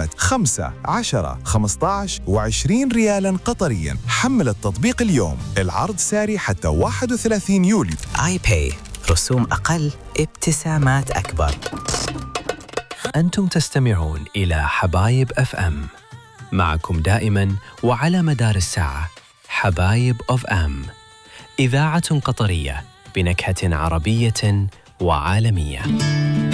بقيمة 5 10 15 و20 ريالاً قطرياً. حمل التطبيق اليوم. العرض ساري حتى 31 يوليو. آي باي، رسوم أقل، ابتسامات أكبر. أنتم تستمعون إلى حبايب أف أم، معكم دائما وعلى مدار الساعة. حبايب أف أم، إذاعة قطرية بنكهة عربية وعالمية.